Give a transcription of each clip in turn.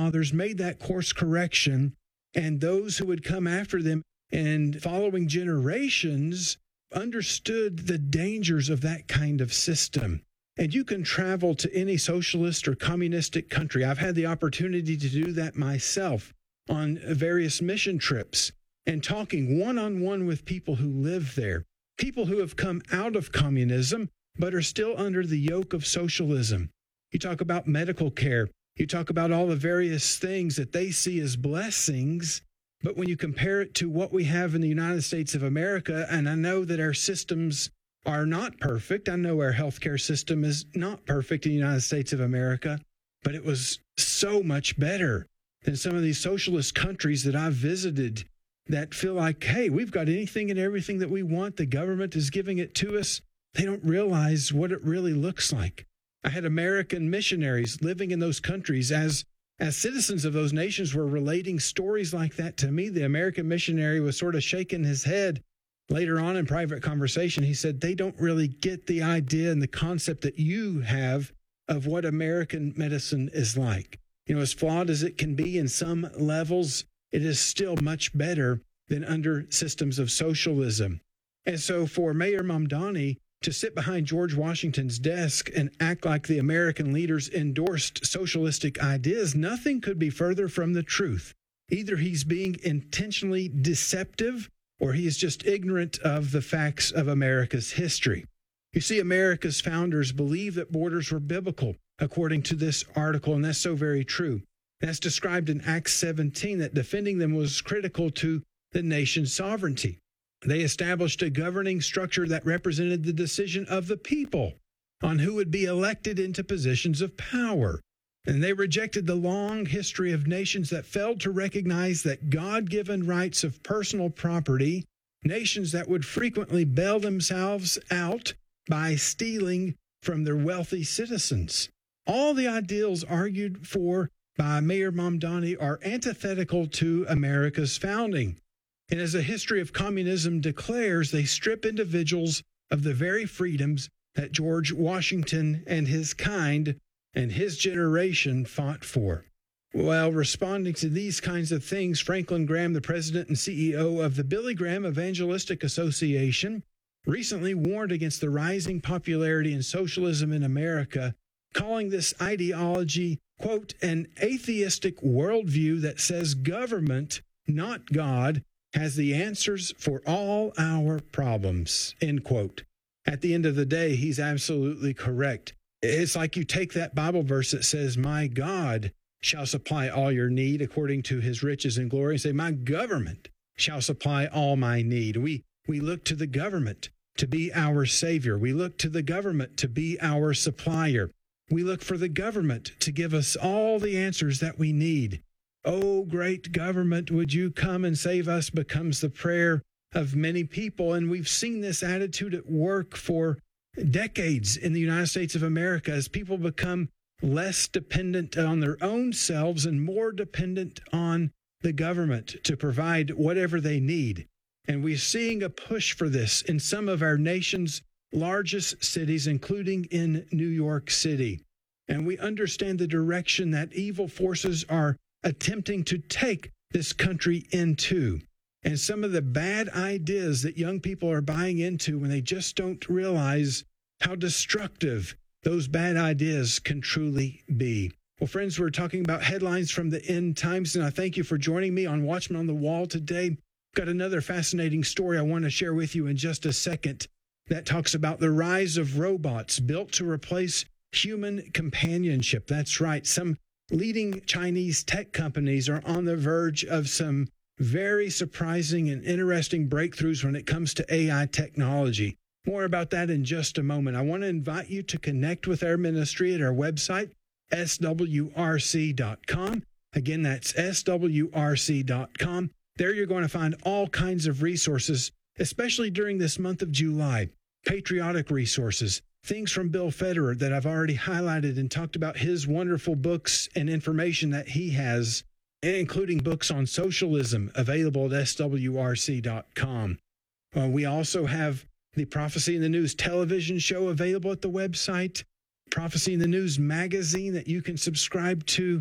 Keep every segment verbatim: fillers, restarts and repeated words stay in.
forefathers made that course correction, and those who would come after them and following generations understood the dangers of that kind of system. And you can travel to any socialist or communistic country. I've had the opportunity to do that myself on various mission trips and talking one-on-one with people who live there, people who have come out of communism but are still under the yoke of socialism. You talk about medical care. You talk about all the various things that they see as blessings, but when you compare it to what we have in the United States of America, and I know that our systems are not perfect. I know our healthcare system is not perfect in the United States of America, but it was so much better than some of these socialist countries that I've visited that feel like, hey, we've got anything and everything that we want. The government is giving it to us. They don't realize what it really looks like. I had American missionaries living in those countries as as citizens of those nations were relating stories like that to me. The American missionary was sort of shaking his head. Later on in private conversation, he said, they don't really get the idea and the concept that you have of what American medicine is like. You know, as flawed as it can be in some levels, it is still much better than under systems of socialism. And so for Mayor Mamdani to sit behind George Washington's desk and act like the American leaders endorsed socialistic ideas, nothing could be further from the truth. Either he's being intentionally deceptive or he is just ignorant of the facts of America's history. You see, America's founders believed that borders were biblical, according to this article, and that's so very true. That's described in Acts seventeen, that defending them was critical to the nation's sovereignty. They established a governing structure that represented the decision of the people on who would be elected into positions of power. And they rejected the long history of nations that failed to recognize that God-given rights of personal property, nations that would frequently bail themselves out by stealing from their wealthy citizens. All the ideals argued for by Mayor Mamdani are antithetical to America's founding. And as the history of communism declares, they strip individuals of the very freedoms that George Washington and his kind and his generation fought for. Well, responding to these kinds of things, Franklin Graham, the president and C E O of the Billy Graham Evangelistic Association, recently warned against the rising popularity in socialism in America, calling this ideology, quote, an atheistic worldview that says government, not God, has the answers for all our problems, end quote. At the end of the day, he's absolutely correct. It's like you take that Bible verse that says, my God shall supply all your need according to his riches and glory, and say, my government shall supply all my need. We, we look to the government to be our savior. We look to the government to be our supplier. We look for the government to give us all the answers that we need. Oh, great government, would you come and save us, becomes the prayer of many people. And we've seen this attitude at work for decades in the United States of America as people become less dependent on their own selves and more dependent on the government to provide whatever they need. And we're seeing a push for this in some of our nation's largest cities, including in New York City. And we understand the direction that evil forces are attempting to take this country into. And some of the bad ideas that young people are buying into when they just don't realize how destructive those bad ideas can truly be. Well, friends, we're talking about headlines from the end times, and I thank you for joining me on Watchman on the Wall today. Got another fascinating story I want to share with you in just a second that talks about the rise of robots built to replace human companionship. That's right. Some leading Chinese tech companies are on the verge of some very surprising and interesting breakthroughs when it comes to A I technology. More about that in just a moment. I want to invite you to connect with our ministry at our website, S W R C dot com. Again, that's S W R C dot com. There you're going to find all kinds of resources, especially during this month of July. Patriotic resources, things from Bill Federer that I've already highlighted and talked about his wonderful books and information that he has, including books on socialism available at S W R C dot com. Uh, we also have the Prophecy in the News television show available at the website, Prophecy in the News magazine that you can subscribe to,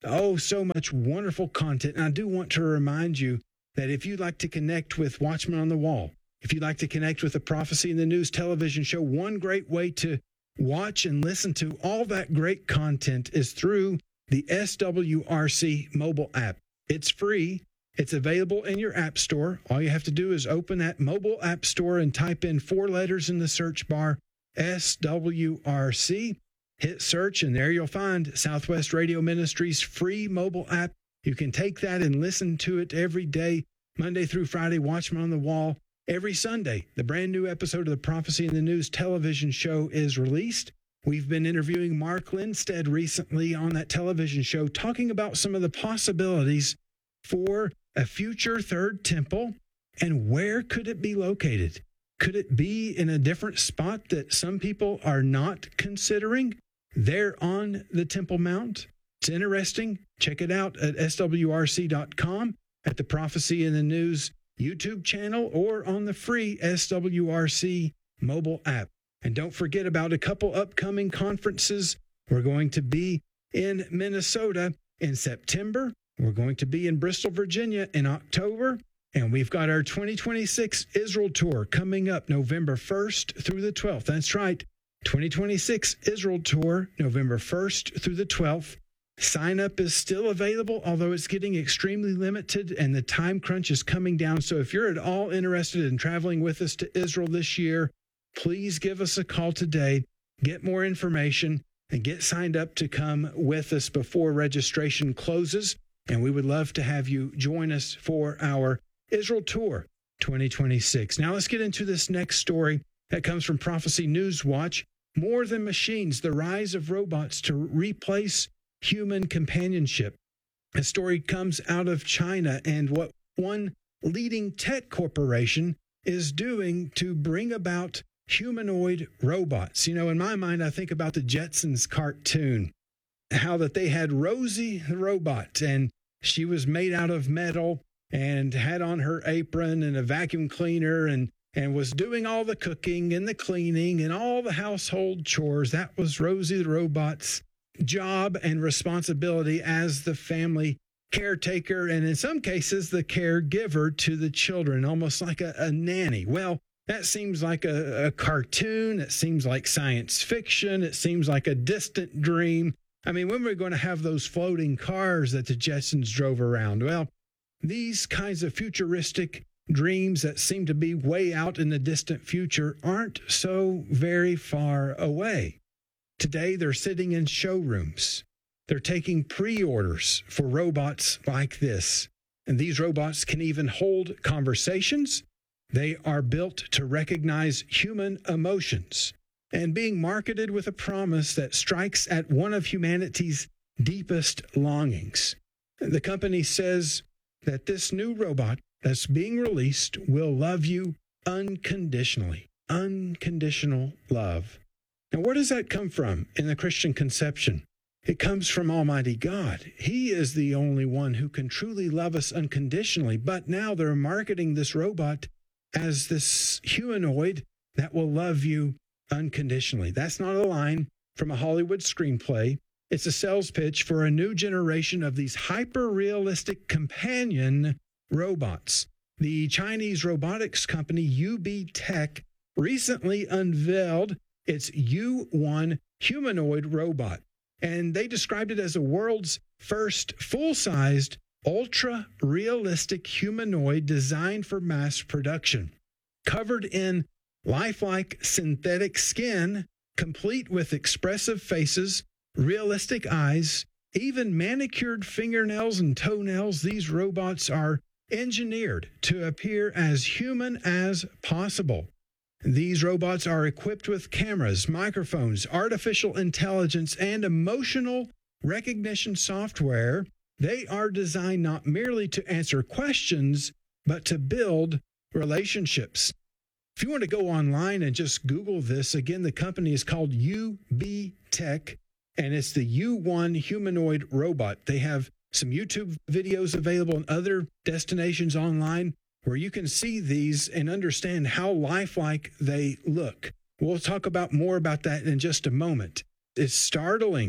Oh, so much wonderful content. And I do want to remind you that if you'd like to connect with Watchman on the Wall, if you'd like to connect with the Prophecy in the News television show, one great way to watch and listen to all that great content is through the S W R C mobile app. It's free. It's available in your app store. All you have to do is open that mobile app store and type in four letters in the search bar, S W R C. Hit search, and there you'll find Southwest Radio Ministries' free mobile app. You can take that and listen to it every day, Monday through Friday, Watchman on the Wall. Every Sunday, the brand new episode of the Prophecy in the News television show is released. We've been interviewing Mark Lindstead recently on that television show, talking about some of the possibilities for a future third temple and where could it be located? Could it be in a different spot that some people are not considering? There on the Temple Mount. It's interesting. Check it out at S W R C dot com, at the Prophecy in the News YouTube channel, or on the free S W R C mobile app. And don't forget about a couple upcoming conferences. We're going to be in Minnesota in September. We're going to be in Bristol, Virginia in October. And we've got our twenty twenty-six Israel Tour coming up November first through the twelfth. That's right. twenty twenty-six Israel Tour, November first through the twelfth. Sign up is still available, although it's getting extremely limited and the time crunch is coming down. So if you're at all interested in traveling with us to Israel this year, please give us a call today, get more information, and get signed up to come with us before registration closes. And we would love to have you join us for our Israel Tour twenty twenty-six. Now let's get into this next story that comes from Prophecy News Watch. More Than Machines, the rise of robots to replace human companionship. A story comes out of China and what one leading tech corporation is doing to bring about humanoid robots. You know, in my mind, I think about the Jetsons cartoon, how that they had Rosie the robot, and she was made out of metal and had on her apron and a vacuum cleaner and and was doing all the cooking and the cleaning and all the household chores. That was Rosie the robot's job and responsibility as the family caretaker, and in some cases, the caregiver to the children, almost like a, a nanny. Well, that seems like a, a cartoon. It seems like science fiction. It seems like a distant dream. I mean, when we're going to have those floating cars that the Jetsons drove around? Well, these kinds of futuristic dreams that seem to be way out in the distant future aren't so very far away. Today, they're sitting in showrooms. They're taking pre-orders for robots like this. And these robots can even hold conversations. They are built to recognize human emotions and being marketed with a promise that strikes at one of humanity's deepest longings. The company says that this new robot that's being released will love you unconditionally. Unconditional love. Now, where does that come from in the Christian conception? It comes from Almighty God. He is the only one who can truly love us unconditionally. But now they're marketing this robot as this humanoid that will love you unconditionally. That's not a line from a Hollywood screenplay. It's a sales pitch for a new generation of these hyper-realistic companion robots. The Chinese robotics company U B Tech recently unveiled its U one humanoid robot, and they described it as the world's first full-sized, ultra-realistic humanoid designed for mass production. Covered in lifelike synthetic skin, complete with expressive faces, realistic eyes, even manicured fingernails and toenails, these robots are engineered to appear as human as possible. These robots are equipped with cameras, microphones, artificial intelligence, and emotional recognition software. They are designed not merely to answer questions, but to build relationships. If you want to go online and just Google this, again, the company is called U B Tech, and it's the U one humanoid robot. They have some YouTube videos available and other destinations online where you can see these and understand how lifelike they look. We'll talk about more about that in just a moment. It's startling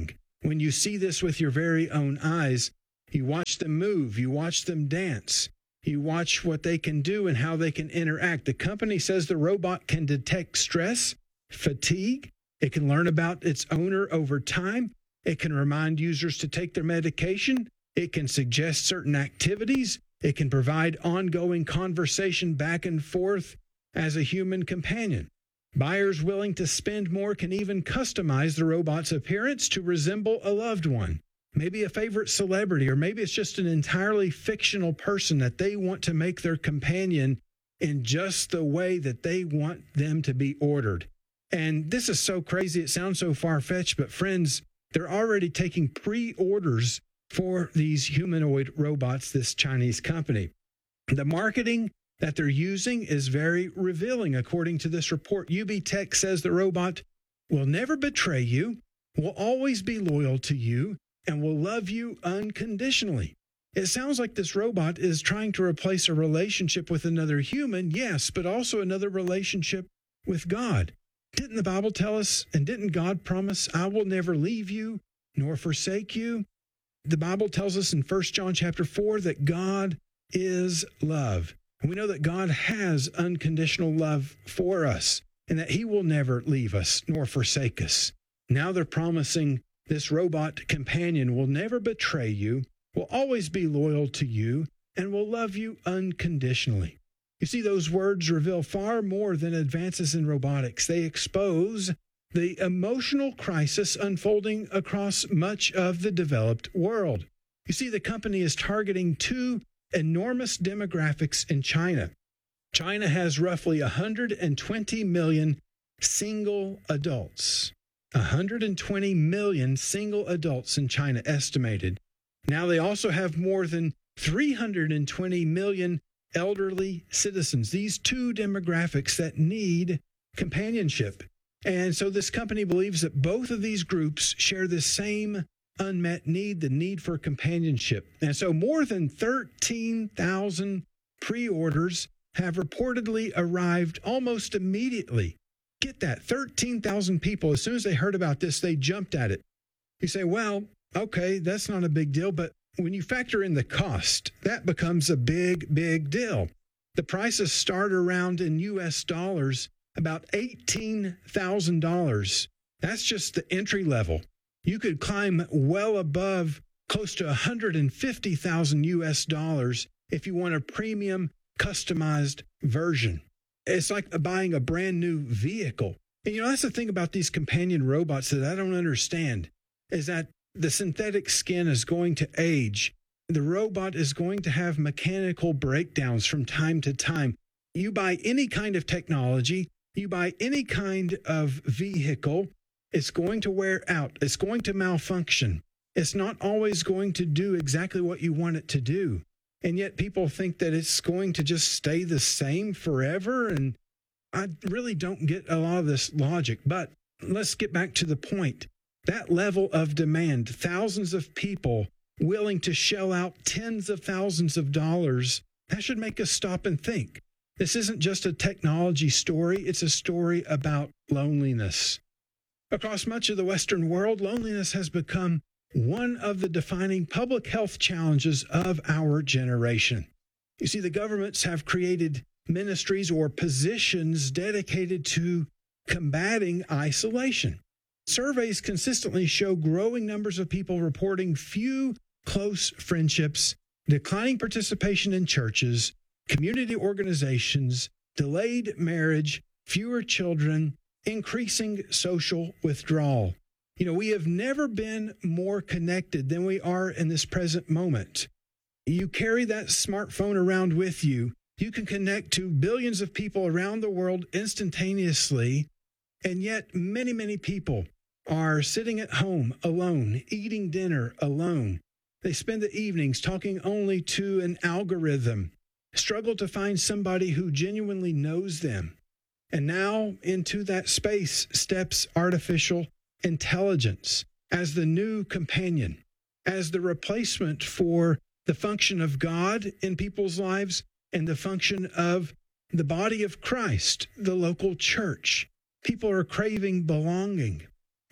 When you see this with your very own eyes, you watch them move, you watch them dance, you watch what they can do and how they can interact. The company says the robot can detect stress, fatigue, it can learn about its owner over time, it can remind users to take their medication, it can suggest certain activities, it can provide ongoing conversation back and forth as a human companion. Buyers willing to spend more can even customize the robot's appearance to resemble a loved one, maybe a favorite celebrity, or maybe it's just an entirely fictional person that they want to make their companion in just the way that they want them to be ordered. And this is so crazy, it sounds so far-fetched, but friends, they're already taking pre-orders for these humanoid robots, this Chinese company. The marketing that they're using is very revealing. According to this report, U B Tech says the robot will never betray you, will always be loyal to you, and will love you unconditionally. It sounds like this robot is trying to replace a relationship with another human, yes, but also another relationship with God. Didn't the Bible tell us, and didn't God promise, I will never leave you nor forsake you? The Bible tells us in First John chapter four that God is love. And we know that God has unconditional love for us and that he will never leave us nor forsake us. Now they're promising this robot companion will never betray you, will always be loyal to you, and will love you unconditionally. You see, those words reveal far more than advances in robotics. They expose the emotional crisis unfolding across much of the developed world. You see, the company is targeting two enormous demographics in China. China has roughly one hundred twenty million single adults. one hundred twenty million single adults in China estimated. Now they also have more than three hundred twenty million elderly citizens, these two demographics that need companionship. And so this company believes that both of these groups share the same unmet need, the need for companionship. And so more than thirteen thousand pre-orders have reportedly arrived almost immediately. Get that, thirteen thousand people, as soon as they heard about this, they jumped at it. You say, well, okay, that's not a big deal, but when you factor in the cost, that becomes a big, big deal. The prices start around in U S dollars, about eighteen thousand dollars. That's just the entry level. You could climb well above close to one hundred fifty thousand U S dollars if you want a premium customized version. It's like buying a brand new vehicle. And you know, that's the thing about these companion robots that I don't understand, is that the synthetic skin is going to age. The robot is going to have mechanical breakdowns from time to time. You buy any kind of technology, you buy any kind of vehicle, it's going to wear out. It's going to malfunction. It's not always going to do exactly what you want it to do. And yet people think that it's going to just stay the same forever. And I really don't get a lot of this logic. But let's get back to the point. That level of demand, thousands of people willing to shell out tens of thousands of dollars, that should make us stop and think. This isn't just a technology story. It's a story about loneliness. Across much of the Western world, loneliness has become one of the defining public health challenges of our generation. You see, the governments have created ministries or positions dedicated to combating isolation. Surveys consistently show growing numbers of people reporting few close friendships, declining participation in churches, community organizations, delayed marriage, fewer children, increasing social withdrawal. You know, we have never been more connected than we are in this present moment. You carry that smartphone around with you. You can connect to billions of people around the world instantaneously, and yet many, many people are sitting at home alone, eating dinner alone. They spend the evenings talking only to an algorithm, struggle to find somebody who genuinely knows them. And now into that space steps artificial intelligence as the new companion, as the replacement for the function of God in people's lives and the function of the body of Christ, the local church. People are craving belonging.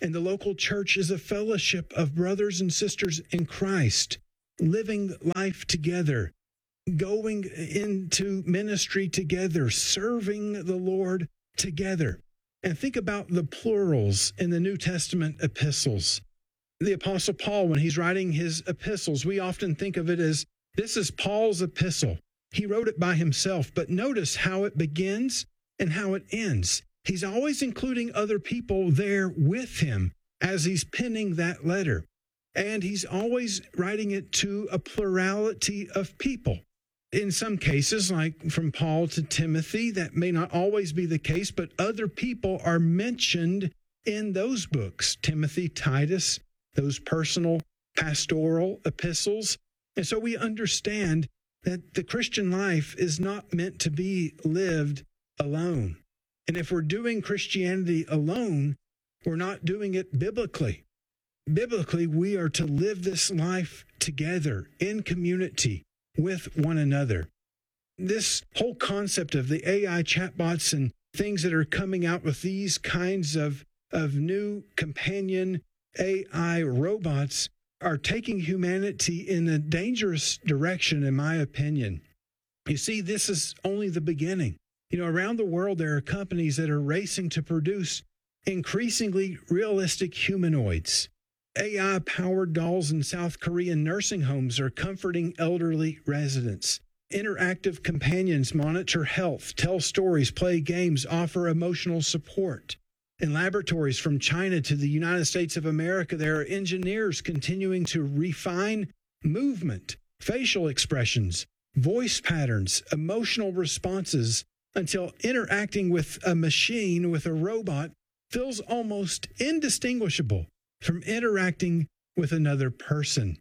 And the local church is a fellowship of brothers and sisters in Christ, living life together, going into ministry together, serving the Lord together. And think about the plurals in the New Testament epistles. The Apostle Paul, when he's writing his epistles, we often think of it as, this is Paul's epistle. He wrote it by himself, but notice how it begins and how it ends. He's always including other people there with him as he's penning that letter. And he's always writing it to a plurality of people. In some cases, like from Paul to Timothy, that may not always be the case, but other people are mentioned in those books, Timothy, Titus, those personal pastoral epistles. And so we understand that the Christian life is not meant to be lived alone. And if we're doing Christianity alone, we're not doing it biblically. Biblically, we are to live this life together in community with one another. This whole concept of the A I chatbots and things that are coming out with these kinds of, of new companion A I robots are taking humanity in a dangerous direction, in my opinion. You see, this is only the beginning. You know, around the world, there are companies that are racing to produce increasingly realistic humanoids. A I-powered dolls in South Korean nursing homes are comforting elderly residents. Interactive companions monitor health, tell stories, play games, offer emotional support. In laboratories from China to the United States of America, there are engineers continuing to refine movement, facial expressions, voice patterns, emotional responses, until interacting with a machine, with a robot, feels almost indistinguishable from interacting with another person.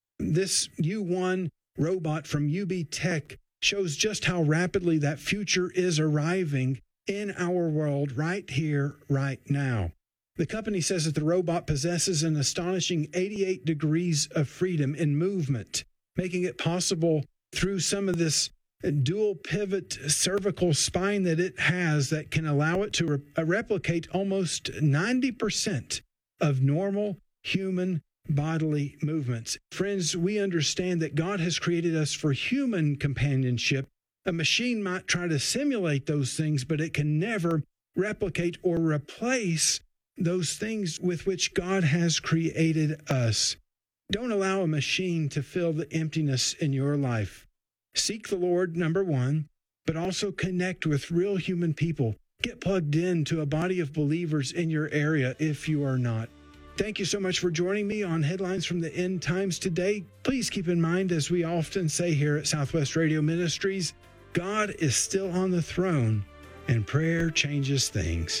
This U one robot from U B Tech shows just how rapidly that future is arriving in our world right here, right now. The company says that the robot possesses an astonishing eighty-eight degrees of freedom in movement, making it possible through some of this dual pivot cervical spine that it has that can allow it to re- replicate almost ninety percent of normal human bodily movements. Friends, we understand that God has created us for human companionship. A machine might try to simulate those things, but it can never replicate or replace those things with which God has created us. Don't allow a machine to fill the emptiness in your life. Seek the Lord, number one, but also connect with real human people. Get plugged in to a body of believers in your area if you are not. Thank you so much for joining me on Headlines from the End Times today. Please keep in mind, as we often say here at Southwest Radio Ministries, God is still on the throne, and prayer changes things.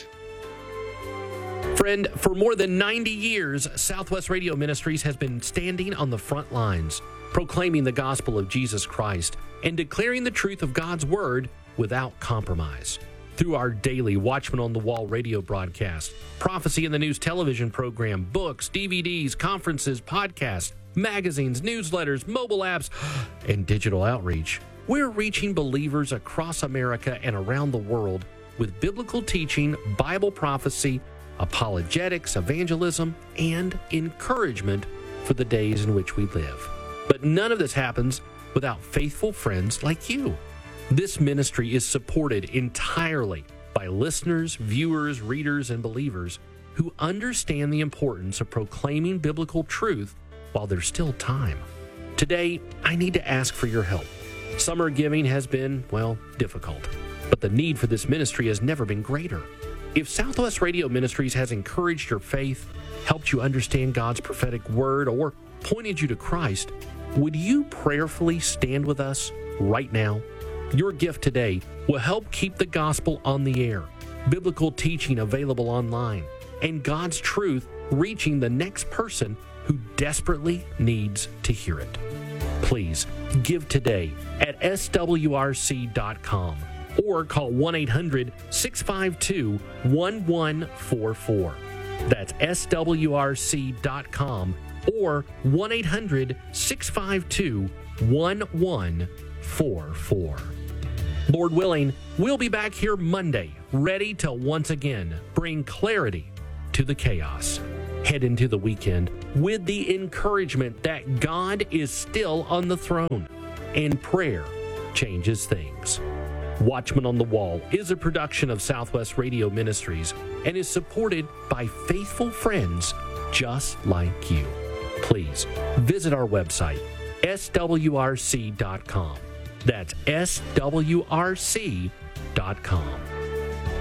Friend, for more than ninety years, Southwest Radio Ministries has been standing on the front lines, proclaiming the gospel of Jesus Christ and declaring the truth of God's word without compromise. Through our daily Watchman on the Wall radio broadcast, Prophecy in the News television program, books, D V Ds, conferences, podcasts, magazines, newsletters, mobile apps, and digital outreach, we're reaching believers across America and around the world with biblical teaching, Bible prophecy, apologetics, evangelism, and encouragement for the days in which we live. But none of this happens without faithful friends like you. This ministry is supported entirely by listeners, viewers, readers, and believers who understand the importance of proclaiming biblical truth while there's still time. Today, I need to ask for your help. Summer giving has been, well, difficult, but the need for this ministry has never been greater. If Southwest Radio Ministries has encouraged your faith, helped you understand God's prophetic word, or pointed you to Christ, would you prayerfully stand with us right now? Your gift today will help keep the gospel on the air, biblical teaching available online, and God's truth reaching the next person who desperately needs to hear it. Please give today at S W R C dot com or call one eight hundred, six five two, one one four four. That's S W R C dot com or one eight hundred, six five two, one one four four. Lord willing, we'll be back here Monday, ready to once again bring clarity to the chaos. Head into the weekend with the encouragement that God is still on the throne and prayer changes things. Watchman on the Wall is a production of Southwest Radio Ministries and is supported by faithful friends just like you. Please visit our website, S W R C dot com. That's S W R C dot com.